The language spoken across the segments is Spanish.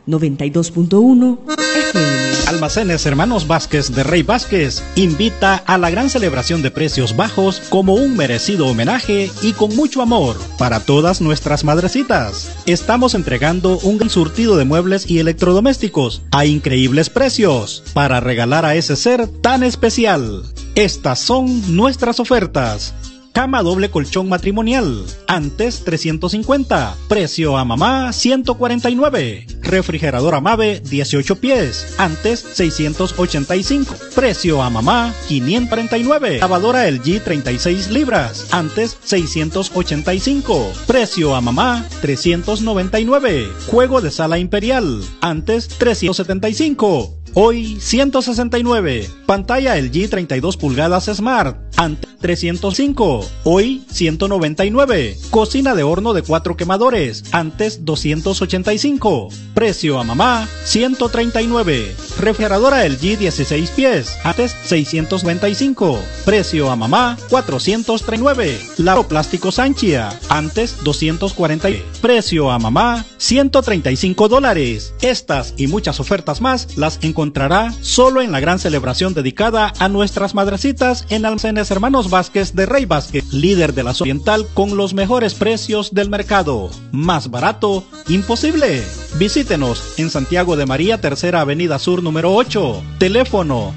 92.1 FM. Almacenes Hermanos Vázquez de Rey Vázquez invita a la gran celebración de precios bajos como un merecido homenaje y con mucho amor para todas nuestras madrecitas. Estamos entregando un gran surtido de muebles y electrodomésticos a increíbles precios para regalar a ese ser tan especial. Estas son nuestras ofertas. Cama doble colchón matrimonial, antes 350, precio a mamá 149. Refrigerador Amave 18 pies, antes 685, precio a mamá 549. Lavadora LG 36 libras, antes 685, precio a mamá 399. Juego de sala imperial, antes 375. Hoy 169. Pantalla LG 32 pulgadas Smart, antes 305. Hoy 199. Cocina de horno de 4 quemadores, antes 285. Precio a mamá 139. Refrigeradora LG 16 pies, antes 695. Precio a mamá 439. Lavabo plástico Sanchia, antes 240. Precio a mamá $135. Estas y muchas ofertas más las encontrará solo en la gran celebración dedicada a nuestras madrecitas en Almacenes Hermanos Vázquez de Rey Vázquez, líder de la zona oriental con los mejores precios del mercado. Más barato, imposible. Visítenos en Santiago de María, Tercera Avenida Sur número 8. Teléfono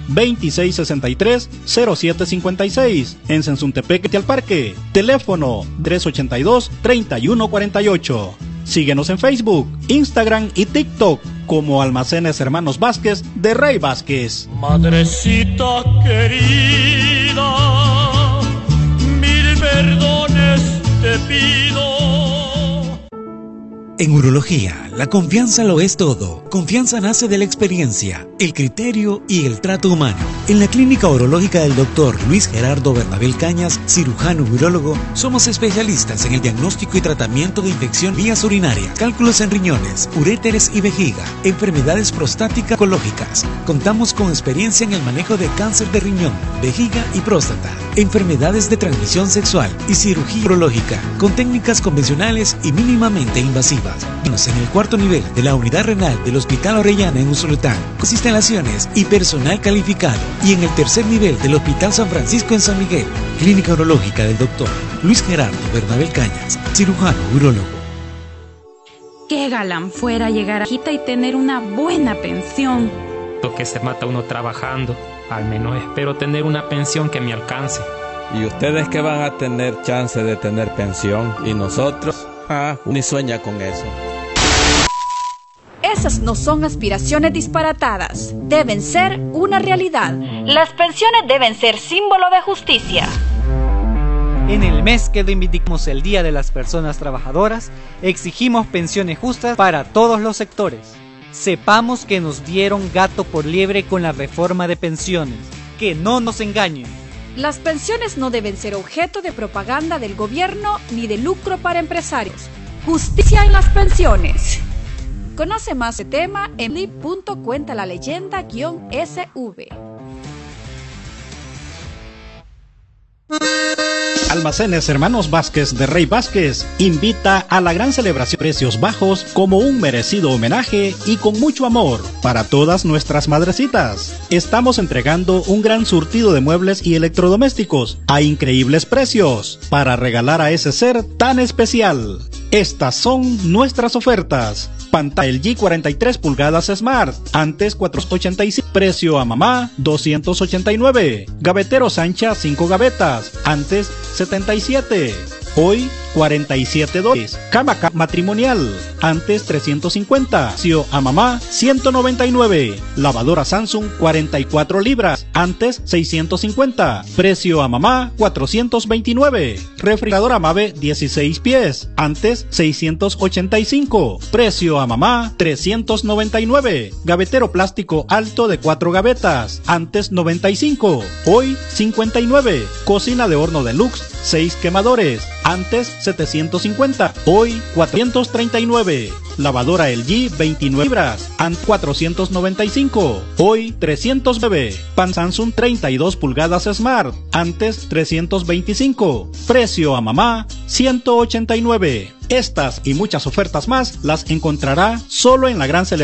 2663-0756. En Sensuntepec y al Parque. Teléfono 382-3148. Síguenos en Facebook, Instagram y TikTok como Almacenes Hermanos Vázquez de Rey Vázquez. Madrecita querida, mil perdones te pido. En urología, la confianza lo es todo. Confianza nace de la experiencia, el criterio y el trato humano. En la clínica urológica del Dr. Luis Gerardo Bernabel Cañas, cirujano urólogo, somos especialistas en el diagnóstico y tratamiento de infección vías urinarias, cálculos en riñones, uréteres y vejiga, enfermedades prostáticas oncológicas. Contamos con experiencia en el manejo de cáncer de riñón, vejiga y próstata, enfermedades de transmisión sexual y cirugía urológica, con técnicas convencionales y mínimamente invasivas. En el cuarto nivel de la unidad renal del Hospital Orellana en Usulután, con instalaciones y personal calificado. Y en el tercer nivel del Hospital San Francisco en San Miguel, clínica urológica del Dr. Luis Gerardo Bernabel Cañas, cirujano urólogo. Qué galán fuera llegar a Quita y tener una buena pensión. Lo que se mata uno trabajando, al menos espero tener una pensión que me alcance. ¿Y ustedes que van a tener chance de tener pensión? ¿Y nosotros? Ni sueña con eso. Esas no son aspiraciones disparatadas, deben ser una realidad. Las pensiones deben ser símbolo de justicia. En el mes que reivindicamos el Día de las Personas Trabajadoras, exigimos pensiones justas para todos los sectores. Sepamos que nos dieron gato por liebre con la reforma de pensiones. Que no nos engañen. Las pensiones no deben ser objeto de propaganda del gobierno ni de lucro para empresarios. Justicia en las pensiones. Conoce más de tema en li.cuentalaleyenda-sv. Almacenes Hermanos Vázquez de Rey Vázquez invita a la gran celebración de precios bajos como un merecido homenaje y con mucho amor para todas nuestras madrecitas. Estamos entregando un gran surtido de muebles y electrodomésticos a increíbles precios para regalar a ese ser tan especial. Estas son nuestras ofertas. Pantalla LG 43 pulgadas Smart, antes 485, precio a mamá 289. Gavetero Sancha 5 gavetas, antes 77. Hoy $47. Cama matrimonial, antes 350. Precio a mamá 199. Lavadora Samsung 44 libras, antes 650. Precio a mamá 429. Refrigerador Amave 16 pies, antes 685. Precio a mamá 399. Gavetero plástico alto de 4 gavetas, antes 95. Hoy 59. Cocina de horno deluxe 6 quemadores, antes 750, hoy 439. Lavadora LG 29 libras, antes 495, hoy 309. Pan Samsung 32 pulgadas Smart, antes 325. Precio a mamá 189. Estas y muchas ofertas más las encontrará solo en la gran celebración